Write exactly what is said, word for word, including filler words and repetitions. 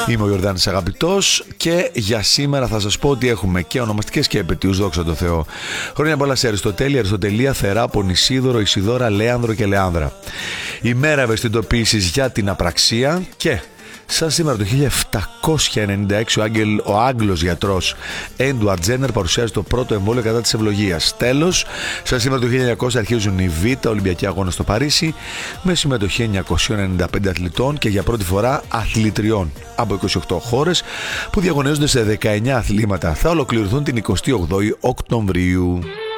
Είμαι ο Ιορδάνης Αγαπητός και για σήμερα θα σας πω ότι έχουμε και ονομαστικές και επετείους, δόξα τω Θεώ. Χρόνια πολλά σε Αριστοτέλη, Αριστοτελία, Θεράπον, Ισίδωρο, Ισιδώρα, Λέανδρο και Λεάνδρα. Ημέρα ευαισθητοποίησης για την απραξία και... σαν σήμερα το χίλια επτακόσια ενενήντα έξι ο, Άγγελ, ο Άγγλος γιατρός Έντουαρτ Τζένερ παρουσιάζει το πρώτο εμβόλιο κατά της ευλογίας. Τέλος, σαν σήμερα το χίλια εννιακόσια αρχίζουν οι Β' Ολυμπιακοί Αγώνες στο Παρίσι με συμμετοχή εννιακόσια ενενήντα πέντε αθλητών και για πρώτη φορά αθλητριών από είκοσι οκτώ χώρες που διαγωνίζονται σε δεκαεννιά αθλήματα. Θα ολοκληρωθούν την εικοστή όγδοη Οκτωβρίου.